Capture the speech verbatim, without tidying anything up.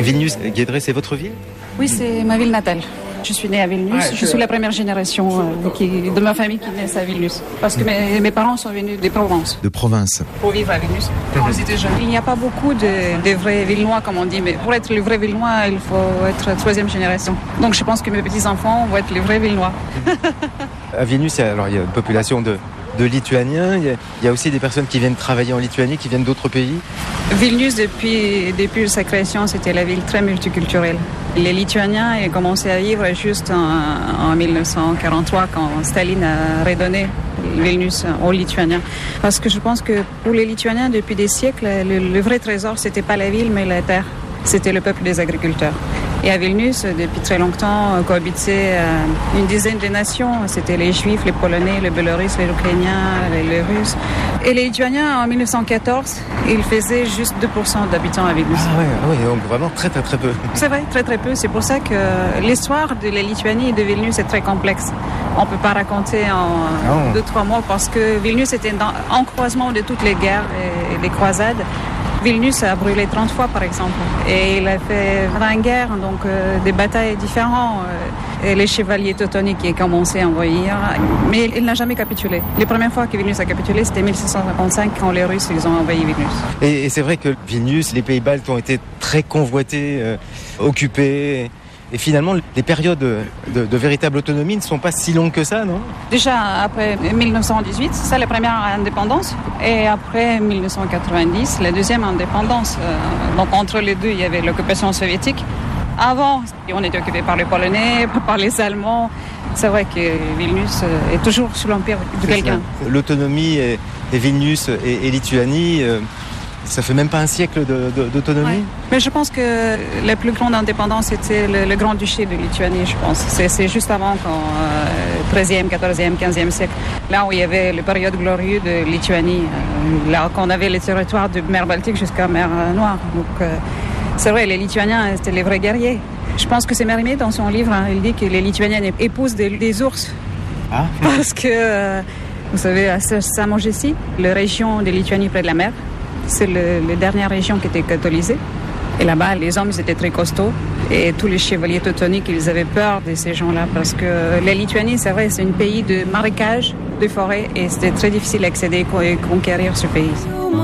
Vilnius, Guédré, c'est votre ville? Oui, c'est ma ville natale. Je suis née à Vilnius. Ah, je suis la première génération euh, qui, de ma famille qui naît à Vilnius. Parce que mes, mes parents sont venus des provinces. De province. Pour vivre à Vilnius. Quand ils étaient jeunes. Il n'y a pas beaucoup de, de vrais Vilnois, comme on dit. Mais pour être le vrai Vilnois, il faut être troisième génération. Donc je pense que mes petits-enfants vont être les vrais Vilnois. À Vilnius, alors, il y a une population de, de Lituaniens. Il y, a, il y a aussi des personnes qui viennent travailler en Lituanie, qui viennent d'autres pays. Vilnius, depuis, depuis sa création, c'était la ville très multiculturelle. Les Lituaniens ont commencé à vivre juste en, en dix-neuf cent quarante-trois, quand Staline a redonné Vilnius aux Lituaniens. Parce que je pense que pour les Lituaniens, depuis des siècles, le, le vrai trésor, c'était pas la ville, mais la terre. C'était le peuple des agriculteurs. Et à Vilnius, depuis très longtemps, cohabitaient une dizaine de nations. C'était les Juifs, les Polonais, les Biélorusses, les Ukrainiens, les, les Russes. Et les Lituaniens, en dix-neuf cent quatorze, ils faisaient juste deux pour cent d'habitants à Vilnius. Ah ouais, ah ouais, donc vraiment très très très peu. C'est vrai, très très peu. C'est pour ça que l'histoire de la Lituanie et de Vilnius est très complexe. On ne peut pas raconter en oh. deux, trois mots parce que Vilnius était en croisement de toutes les guerres et les croisades. Vilnius a brûlé trente fois, par exemple. Et il a fait vingt guerres, donc euh, des batailles différentes. Euh, et les chevaliers teutoniques qui ont commencé à envahir. Mais il n'a jamais capitulé. Les premières fois que Vilnius a capitulé, c'était mille six cent cinquante-cinq, quand les Russes ils ont envahi Vilnius. Et, et c'est vrai que Vilnius, les pays baltes ont été très convoités, euh, occupés. Et finalement, les périodes de, de, de véritable autonomie ne sont pas si longues que ça, non? Déjà, après dix-neuf cent dix-huit, c'est ça la première indépendance. Et après dix-neuf cent quatre-vingt-dix, la deuxième indépendance. Euh, donc entre les deux, il y avait l'occupation soviétique. Avant, on était occupé par les Polonais, par les Allemands. C'est vrai que Vilnius est toujours sous l'empire de quelqu'un. L'autonomie et, et Vilnius et, et Lituanie... Euh... Ça fait même pas un siècle de, de, d'autonomie. Ouais. Mais je pense que la plus grande indépendance était le, le Grand-Duché de Lituanie, je pense. C'est, c'est juste avant, quand, euh, treizième, quatorzième, quinzième siècle, là où il y avait la période glorieuse de Lituanie, euh, là où on avait les territoires de mer Baltique jusqu'à mer Noire. Donc, euh, c'est vrai, les Lituaniens, c'était les vrais guerriers. Je pense que c'est Mérimée, dans son livre, hein, il dit que les Lituaniens épousent des, des ours. Ah. Parce que, euh, vous savez, à Samogiesi, la région de Lituanie près de la mer, c'est le, la dernière région qui était catholisée. Et là-bas, les hommes, ils étaient très costauds. Et tous les chevaliers teutoniques, ils avaient peur de ces gens-là. Parce que la Lituanie, c'est vrai, c'est un pays de marécages, de forêts. Et c'était très difficile d'accéder et conquérir ce pays.